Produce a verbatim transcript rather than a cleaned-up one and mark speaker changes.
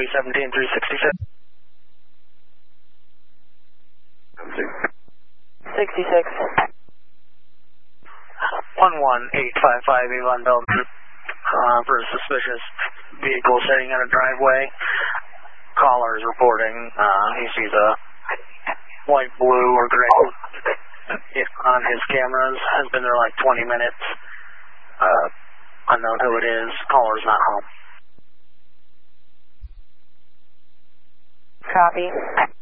Speaker 1: three seventeen, three sixty-six.
Speaker 2: sixty-six.
Speaker 1: one one eight five five Avon Belgium uh, for a suspicious vehicle sitting in a driveway. Caller is reporting uh, he sees a white, blue, or gray on his cameras. Has been there like twenty minutes. Uh, unknown who it is. Caller's not home.
Speaker 2: Copy.